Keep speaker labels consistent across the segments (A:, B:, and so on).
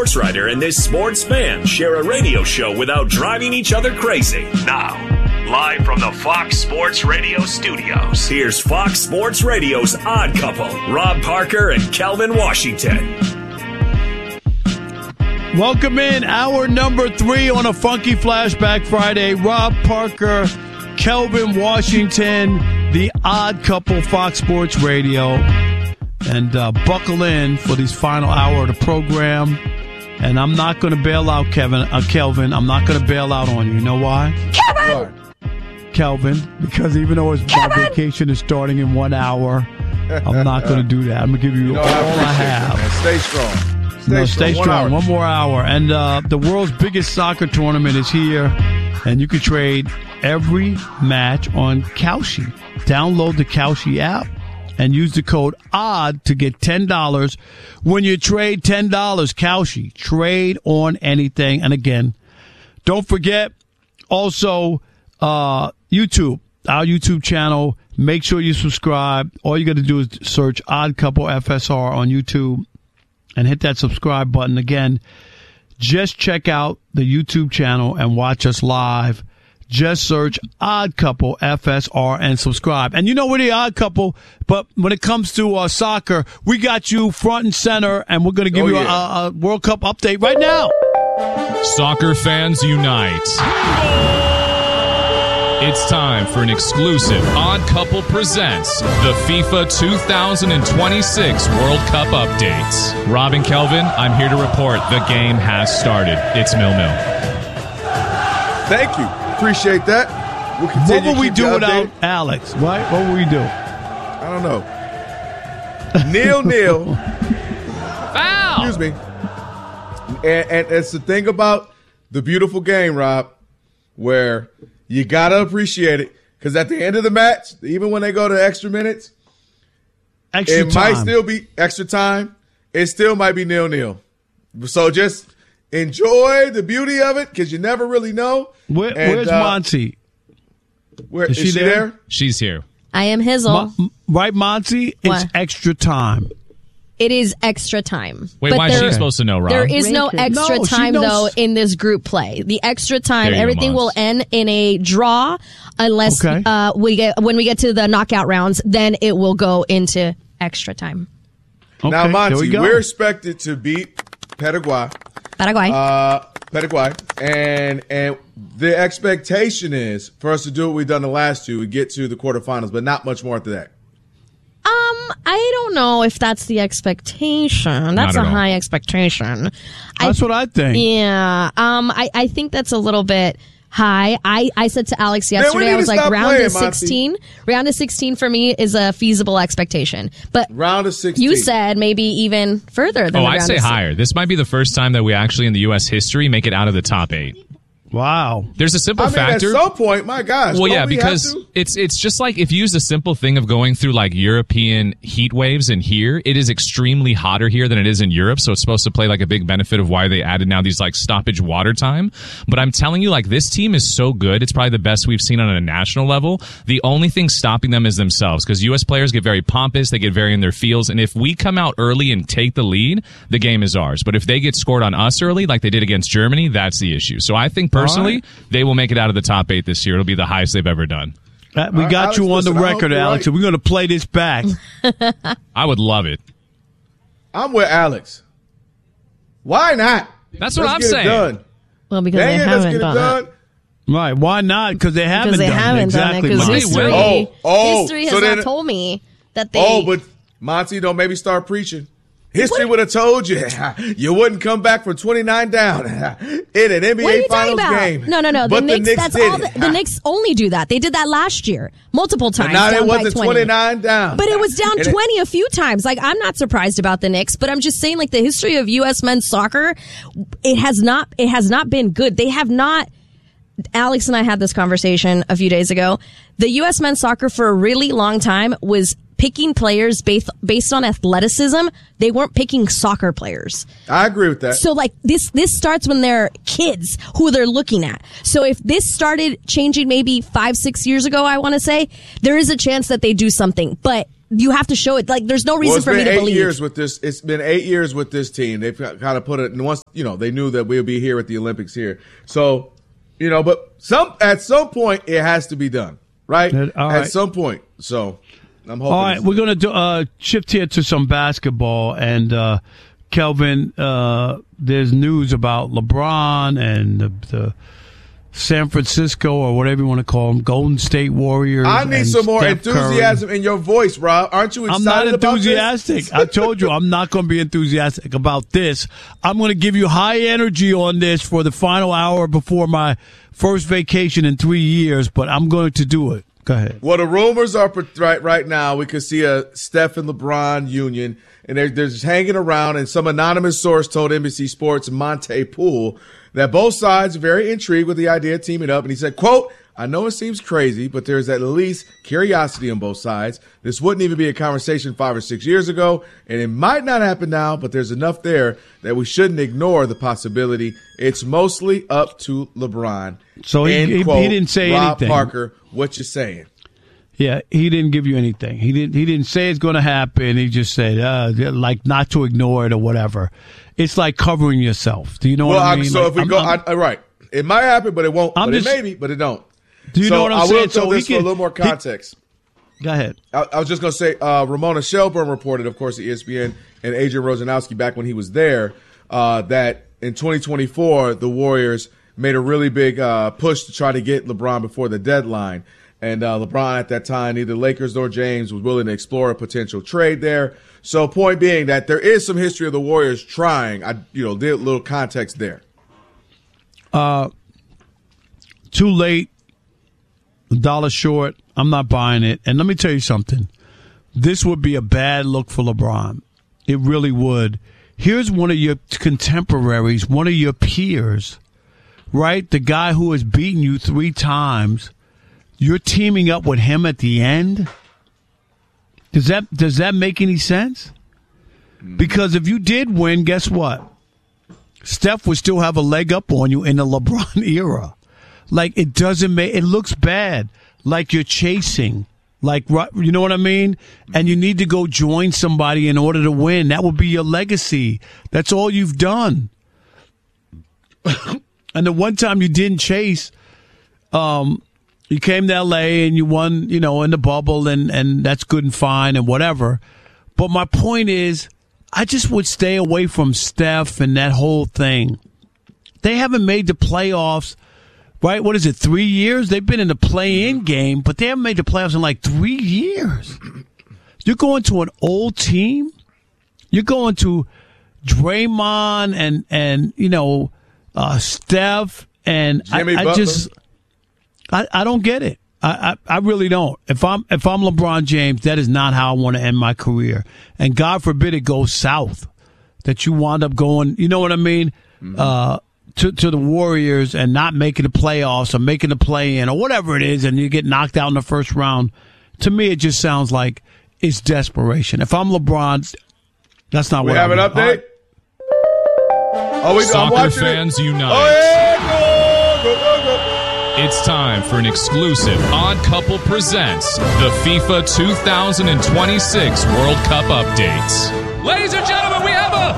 A: sports writer and this sports fan share a radio show without driving each other crazy. Now, live from the Fox Sports Radio studios, here's Fox Sports Radio's Odd Couple, Rob Parker and Kelvin Washington.
B: Welcome in, hour number 3 on a Funky Flashback Friday. Rob Parker, Kelvin Washington, the Odd Couple, Fox Sports Radio. And buckle in for this final hour of the program. And I'm not going to bail out, Kelvin. I'm not going to bail out on you. You know why? Kelvin, because even though my vacation is starting in 1 hour, I'm not going to do that. I'm going to give you all I have.
C: Man. Stay strong.
B: Stay strong. 1 more hour. And the world's biggest soccer tournament is here. And you can trade every match on Kalshi. Download the Kalshi app and use the code ODD to get $10 when you trade $10. Kalshi. Trade on anything. And again, don't forget also YouTube, our YouTube channel. Make sure you subscribe. All you got to do is search Odd Couple FSR on YouTube and hit that subscribe button. Again, just check out the YouTube channel and watch us live. Just search Odd Couple FSR and subscribe. And you know we're the Odd Couple, but when it comes to soccer, we got you front and center, and we're going to give you a World Cup update right now.
D: Soccer fans unite. It's time for an exclusive Odd Couple presents the FIFA 2026 World Cup updates. Rob and Kelvin, I'm here to report the game has started. It's 0-0.
C: Thank you. Appreciate that. We'll continue.
B: What would we do without Alex? What would we do?
C: I don't know. 0-0.
D: Foul!
C: Excuse me. And it's the thing about the beautiful game, Rob, where you got to appreciate it. Because at the end of the match, even when they go to extra minutes, it might still be extra time. It still might be 0-0. So just enjoy the beauty of it because you never really know.
B: Where's Monty?
C: Is she there?
D: She's here.
E: I am Hizzle.
B: Right, Monty? It's extra time.
E: It is extra time.
D: Wait, why is she supposed to know, Rob?
E: There is no extra time, though, in this group play. The extra time, everything will end in a draw unless when we get to the knockout rounds, then it will go into extra time.
B: Okay,
C: now, Monty, we're expected to beat Paraguay. And the expectation is for us to do what we've done the last two, we get to the quarterfinals, but not much more after that.
E: I don't know if that's the expectation. That's a high expectation.
B: That's what I think.
E: Yeah. I think that's a little bit high. I said to Alex yesterday, I was like, round of 16. Monty. Round of 16 for me is a feasible expectation. But
C: round of 16.
E: You said maybe even further than
D: I'd say higher. This might be the first time that we actually in the U.S. history make it out of the top 8.
B: Wow.
D: There's a simple factor.
C: At some point, my gosh.
D: Well, yeah, because it's just like if you use the simple thing of going through like European heat waves in here, it is extremely hotter here than it is in Europe. So it's supposed to play like a big benefit of why they added now these like stoppage water time. But I'm telling you, like this team is so good. It's probably the best we've seen on a national level. The only thing stopping them is themselves because U.S. players get very pompous. They get very in their feels. And if we come out early and take the lead, the game is ours. But if they get scored on us early, like they did against Germany, that's the issue. So I think personally, they will make it out of the top 8 this year. It'll be the highest they've ever done.
B: We got you on the record, Alex, and we're going to play this back.
D: I would love it.
C: I'm with Alex. Why not?
D: That's what I'm saying.
C: Done.
E: Well, because they haven't done it.
B: Right. Why not? Because they haven't done it. Exactly.
E: Because history has not told me that they...
C: Oh, but Monty, don't maybe start preaching. History would have told you you wouldn't come back from 29 down in an NBA Finals game.
E: No.
C: But
E: the Knicks, the Knicks only do that. They did that last year, multiple times.
C: But now it wasn't 29 down.
E: But it was down 20 a few times. Like, I'm not surprised about the Knicks, but I'm just saying, like, the history of U.S. men's soccer, it has not been good. They have not. Alex and I had this conversation a few days ago. The U.S. men's soccer for a really long time was picking players based on athleticism. They weren't picking soccer players.
C: I agree with that.
E: So like this starts when they're kids who they're looking at. So if this started changing maybe 5-6 years ago, I want to say there is a chance that they do something, but you have to show it. Like, there's no reason for me to believe.
C: It's been 8 years with this team. They've kind of put it, and once, they knew that we'll be here at the Olympics here. So, but at some point it has to be done, right? At some point. So I'm hoping. All right,
B: we're going to shift here to some basketball. And Kelvin, there's news about LeBron and the San Francisco, or whatever you want to call them, Golden State Warriors.
C: I need some more
B: Steph
C: enthusiasm in your voice, Rob. Aren't you excited
B: about this? I'm not enthusiastic. I told you I'm not going to be enthusiastic about this. I'm going to give you high energy on this for the final hour before my first vacation in 3 years, but I'm going to do it. Go ahead.
C: Well, the rumors are right now we could see a Steph and LeBron union, and they're just hanging around, and some anonymous source told NBC Sports Monte Poole that both sides are very intrigued with the idea of teaming up. And he said, quote, "I know it seems crazy, but there's at least curiosity on both sides. This wouldn't even be a conversation 5 or 6 years ago, and it might not happen now, but there's enough there that we shouldn't ignore the possibility. It's mostly up to LeBron."
B: So he didn't say
C: Rob
B: anything.
C: Parker, what you saying?
B: Yeah, he didn't give you anything. He didn't say it's going to happen. He just said like not to ignore it or whatever. It's like covering yourself. Do you know what I mean?
C: So if we right, it might happen, but it won't. It maybe, but it don't.
B: Do you know what I'm saying?
C: I will tell this for a little more context.
B: Go ahead.
C: I was just going to say, Ramona Shelburne reported, of course, at ESPN, and Adrian Wojnarowski back when he was there, that in 2024 the Warriors made a really big push to try to get LeBron before the deadline. And LeBron at that time, neither Lakers nor James was willing to explore a potential trade there. So point being that there is some history of the Warriors trying. I did a little context there.
B: Too late, $1 short. I'm not buying it. And let me tell you something. This would be a bad look for LeBron. It really would. Here's one of your contemporaries, one of your peers, right? The guy who has beaten you 3 times. You're teaming up with him at the end? Does that make any sense? Because if you did win, guess what? Steph would still have a leg up on you in the LeBron era. Like, it looks bad. Like you're chasing. Like, you know what I mean? And you need to go join somebody in order to win. That would be your legacy. That's all you've done. And the one time you didn't chase, you came to L.A. and you won, in the bubble, and that's good and fine and whatever. But my point is, I just would stay away from Steph and that whole thing. They haven't made the playoffs, right? What is it, 3 years? They've been in the play-in game, but they haven't made the playoffs in like 3 years. You're going to an old team. You're going to Draymond and Steph, and I don't get it. I really don't. If I'm LeBron James, that is not how I want to end my career. And God forbid it goes south, that you wind up going, you know what I mean, to the Warriors and not making the playoffs or making the play-in or whatever it is, and you get knocked out in the first round. To me, it just sounds like it's desperation. If I'm LeBron, that's not what I want.
C: We have an update?
D: Soccer fans unite.
C: Oh, yeah, go.
D: It's time for an exclusive Odd Couple Presents the FIFA 2026 World Cup updates. Ladies and gentlemen, we have a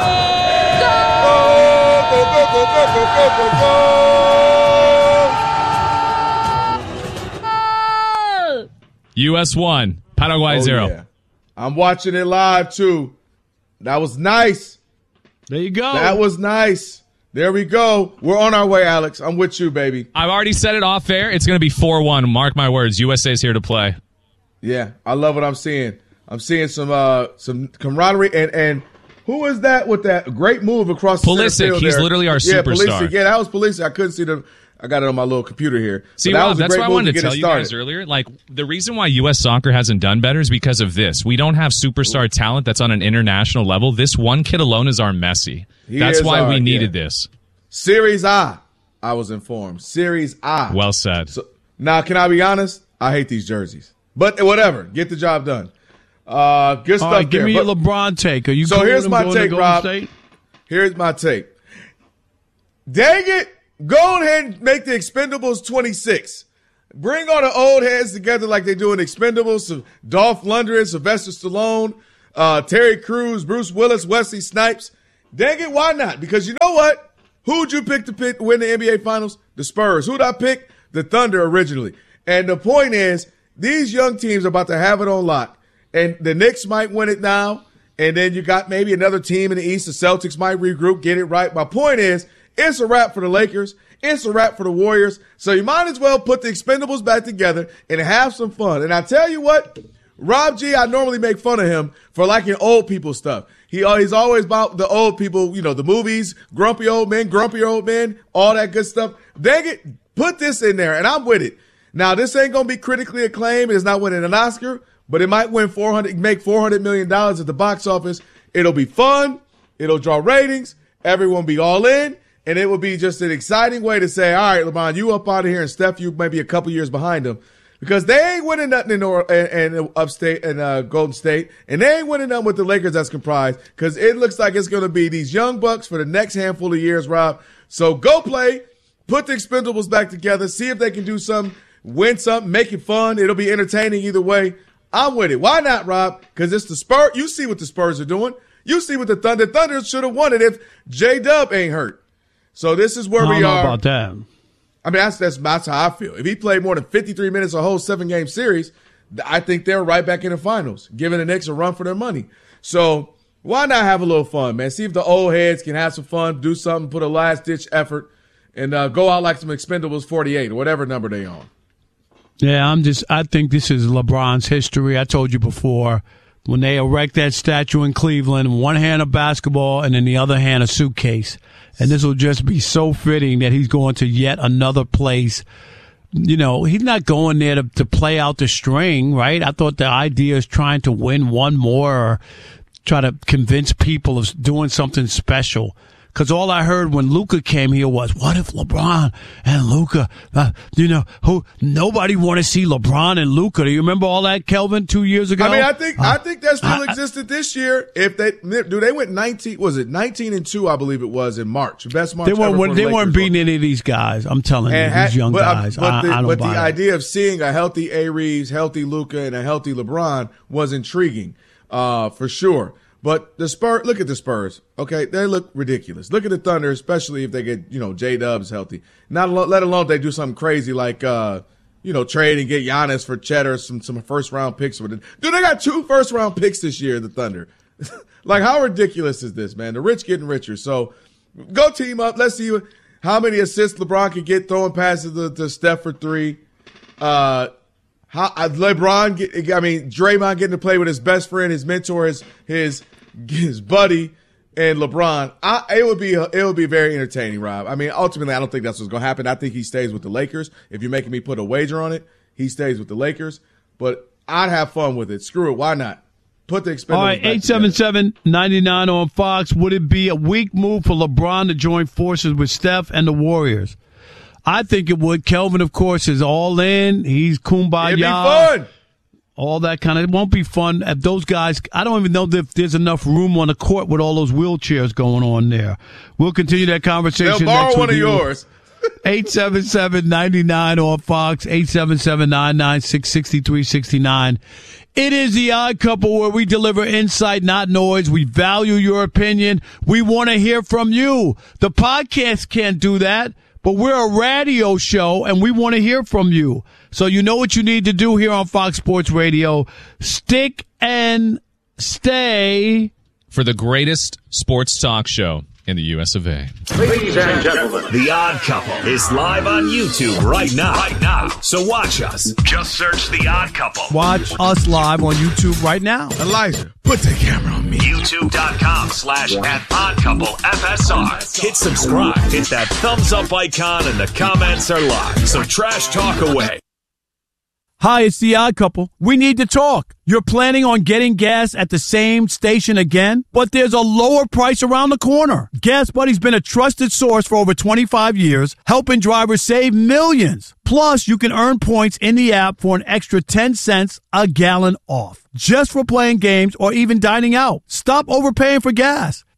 E: Go!
D: US 1, Paraguay 0.
C: Yeah. I'm watching it live, too. That was nice.
B: There you go.
C: That was nice. There we go. We're on our way, Alex. I'm with you, baby.
D: I've already said it off air. It's going to be 4-1. Mark my words. USA's here to play.
C: Yeah, I love what I'm seeing. I'm seeing some camaraderie. And who is that with that great move across the center field?
D: He's literally our superstar.
C: Pulisic. Yeah, that was Pulisic. I couldn't see them. I got it on my little computer here.
D: See, Rob, that's why I wanted to tell you guys earlier. Like, the reason why U.S. soccer hasn't done better is because of this. We don't have superstar talent that's on an international level. This one kid alone is our Messi. That's why we needed this.
C: Series A, I was informed. Series A.
D: Well said.
C: So, now, can I be honest? I hate these jerseys. But whatever. Get the job done. Good stuff.
B: Right, give me your LeBron take. Are you
C: so here's my take, Rob. Here's my take. Dang it. Go ahead and make the Expendables 26. Bring all the old heads together like they do in Expendables. So Dolph Lundgren, Sylvester Stallone, Terry Crews, Bruce Willis, Wesley Snipes. Dang it, why not? Because you know what? Who'd you pick to win the NBA Finals? The Spurs. Who'd I pick? The Thunder originally. And the point is, these young teams are about to have it on lock. And the Knicks might win it now. And then you got maybe another team in the East. The Celtics might regroup, get it right. My point is, it's a wrap for the Lakers. It's a wrap for the Warriors. So you might as well put the Expendables back together and have some fun. And I tell you what, Rob G, I normally make fun of him for liking old people stuff. He's always about the old people, you know, the movies, grumpy old men, all that good stuff. Dang it, put this in there, and I'm with it. Now, this ain't going to be critically acclaimed. It's not winning an Oscar, but it might make $400 million at the box office. It'll be fun. It'll draw ratings. Everyone be all in. And it will be just an exciting way to say, all right, LeBron, you up out of here, and Steph, you may be a couple years behind them. Because they ain't winning nothing in upstate and Golden State, and they ain't winning nothing with the Lakers that's comprised, because it looks like it's going to be these young bucks for the next handful of years, Rob. So go play, put the Expendables back together, see if they can do something, win something, make it fun. It'll be entertaining either way. I'm with it. Why not, Rob? Because it's the Spurs. You see what the Spurs are doing. You see what the Thunder. Thunder should have won it if J-Dub ain't hurt. So this is where we are.
B: I don't know about that.
C: I mean, that's how I feel. If he played more than 53 minutes a whole 7-game series, I think they're right back in the finals, giving the Knicks a run for their money. So why not have a little fun, man? See if the old heads can have some fun, do something, put a last-ditch effort, and go out like some Expendables 48 or whatever number they on.
B: Yeah, I think this is LeBron's history. I told you before, when they erect that statue in Cleveland, one hand a basketball and in the other hand a suitcase. And this will just be so fitting that he's going to yet another place. You know, he's not going there to play out the string, right? I thought the idea is trying to win one more or try to convince people of doing something special. Because all I heard when Luka came here was, what if LeBron and Luka, nobody want to see LeBron and Luka. Do you remember all that, Kelvin, 2 years ago?
C: I mean, I think that still existed this year. If they went 19-2, I believe it was in March. Best March ever for the
B: They weren't
C: Lakers.
B: beating any of these guys. I'm telling you, these young guys.
C: But the
B: buy it.
C: idea of seeing a healthy A. Reeves, healthy Luka, and a healthy LeBron was intriguing, for sure. But the Spurs, look at the Spurs. Okay, they look ridiculous. Look at the Thunder, especially if they get J-Dubs healthy. Let alone if they do something crazy like trade and get Giannis for Cheddar, some first round picks with it. Dude, they got 2 first round picks this year. The Thunder. Like, how ridiculous is this, man? The rich getting richer. So go team up. Let's see how many assists LeBron can get throwing passes to Steph for 3. Draymond getting to play with his best friend, his mentor, his buddy, and LeBron. It would be very entertaining, Rob. I mean, ultimately, I don't think that's what's going to happen. I think he stays with the Lakers. If you're making me put a wager on it, he stays with the Lakers. But I'd have fun with it. Screw it. Why not? Put the Expendables. All right,
B: 877-99 on Fox. Would it be a weak move for LeBron to join forces with Steph and the Warriors? I think it would. Kelvin, of course, is all in. He's kumbaya.
C: It'd be fun.
B: All that kind of. It won't be fun if those guys. I don't even know if there's enough room on the court with all those wheelchairs going on there. We'll continue that conversation.
C: They'll borrow
B: next
C: one
B: with
C: of
B: you.
C: yours.
B: 877-99 on Fox. 877-996-6369. It is the Odd Couple, where we deliver insight, not noise. We value your opinion. We want to hear from you. The podcast can't do that. But we're a radio show, and we want to hear from you. So you know what you need to do here on Fox Sports Radio. Stick and stay.
D: For the greatest sports talk show in the U.S. of A.
A: Ladies and gentlemen, The Odd Couple is live on YouTube right now. So watch us. Just search The Odd Couple.
B: Watch us live on YouTube right now.
C: Elijah, put the camera on me.
A: YouTube.com/@OddCoupleFSR. Hit subscribe. Hit that thumbs up icon, and the comments are live. So trash talk away.
B: Hi, it's The Odd Couple. We need to talk. You're planning on getting gas at the same station again, but there's a lower price around the corner. Gas Buddy's been a trusted source for over 25 years, helping drivers save millions. Plus, you can earn points in the app for an extra 10 cents a gallon off, just for playing games or even dining out. Stop overpaying for gas.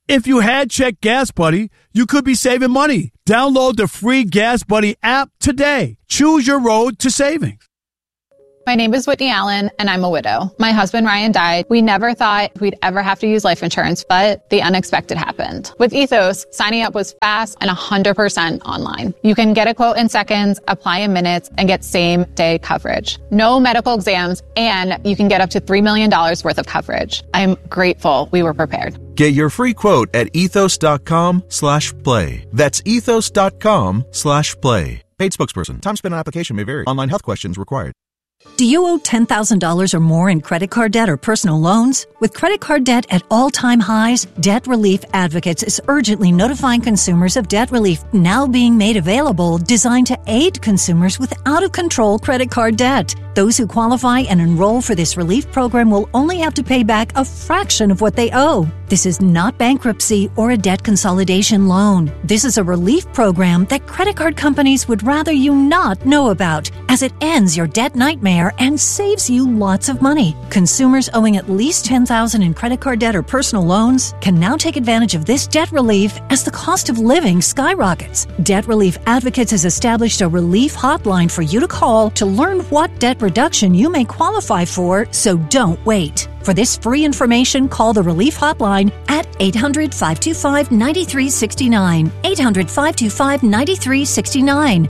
B: If you had checked Gas Buddy, you could be saving money. Download the free Gas Buddy app today. Choose your road to savings.
F: My name is Whitney Allen, and I'm a widow. My husband, Ryan, died. We never thought we'd ever have to use life insurance, but the unexpected happened. With Ethos, signing up was fast and 100% online. You can get a quote in seconds, apply in minutes, and get same-day coverage. No medical exams, and you can get up to $3 million worth of coverage. I'm grateful we were prepared.
G: Get your free quote at ethos.com/play. That's ethos.com/play. Paid spokesperson. Time spent on application may vary. Online health questions required.
H: Do you owe $10,000 or more in credit card debt or personal loans? With credit card debt at all-time highs, Debt Relief Advocates is urgently notifying consumers of debt relief now being made available, designed to aid consumers with out-of-control credit card debt. Those who qualify and enroll for this relief program will only have to pay back a fraction of what they owe. This is not bankruptcy or a debt consolidation loan. This is a relief program that credit card companies would rather you not know about, as it ends your debt nightmare and saves you lots of money. Consumers owing at least $10,000 in credit card debt or personal loans can now take advantage of this debt relief as the cost of living skyrockets. Debt Relief Advocates has established a relief hotline for you to call to learn what debt reduction you may qualify for, so don't wait. For this free information, call the Relief Hotline at 800-525-9369. 800-525-9369.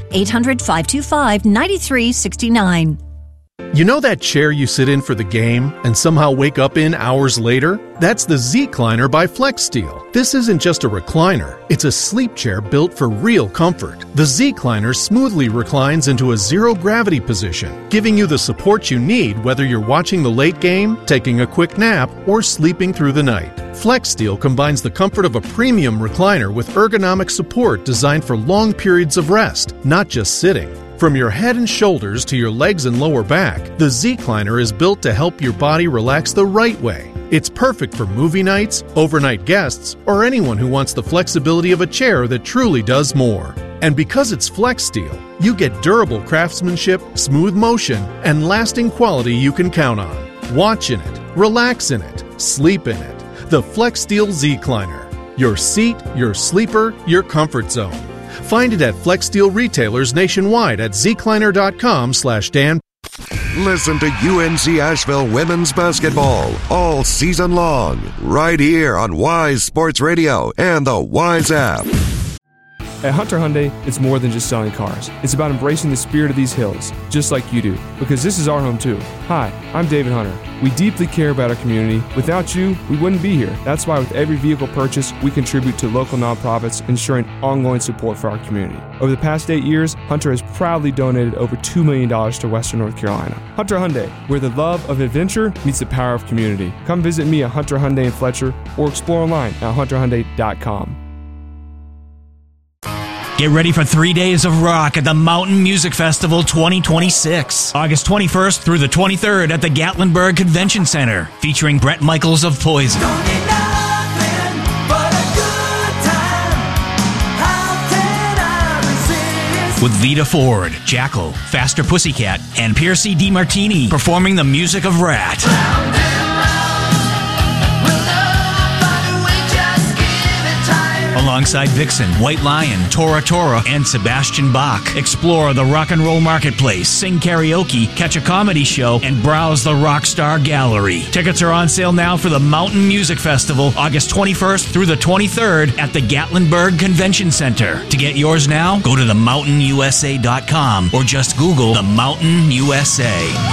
H: 800-525-9369.
I: You know that chair you sit in for the game and somehow wake up in hours later? That's the Z-Cliner by FlexSteel. This isn't just a recliner. It's a sleep chair built for real comfort. The Z-Cliner smoothly reclines into a zero-gravity position, giving you the support you need whether you're watching the late game, taking a quick nap, or sleeping through the night. FlexSteel combines the comfort of a premium recliner with ergonomic support designed for long periods of rest, not just sitting. From your head and shoulders to your legs and lower back, the Z-Cliner is built to help your body relax the right way. It's perfect for movie nights, overnight guests, or anyone who wants the flexibility of a chair that truly does more. And because it's FlexSteel, you get durable craftsmanship, smooth motion, and lasting quality you can count on. Watch in it, relax in it, sleep in it. The FlexSteel Z-Cliner. Your seat, your sleeper, your comfort zone. Find it at FlexSteel retailers nationwide at zcliner.com/Dan.
J: Listen to UNC Asheville women's basketball all season long, right here on Wise Sports Radio and the Wise app.
K: At Hunter Hyundai, it's more than just selling cars. It's about embracing the spirit of these hills, just like you do, because this is our home too. Hi, I'm David Hunter. We deeply care about our community. Without you, we wouldn't be here. That's why with every vehicle purchase, we contribute to local nonprofits, ensuring ongoing support for our community. Over the past 8 years, Hunter has proudly donated over $2 million to Western North Carolina. Hunter Hyundai, where the love of adventure meets the power of community. Come visit me at Hunter Hyundai in Fletcher or explore online at hunterhyundai.com.
L: Get ready for 3 days of rock at the Mountain Music Festival 2026. August 21st through the 23rd at the Gatlinburg Convention Center, featuring Bret Michaels of Poison. With Vita Ford, Jackal, Faster Pussycat, and Piercy DiMartini performing the music of Rat. Alongside Vixen, White Lion, Tora Tora, and Sebastian Bach. Explore the rock and roll marketplace, sing karaoke, catch a comedy show, and browse the Rockstar Gallery. Tickets are on sale now for the Mountain Music Festival, August 21st through the 23rd at the Gatlinburg Convention Center. To get yours now, go to themountainusa.com or just Google The Mountain USA.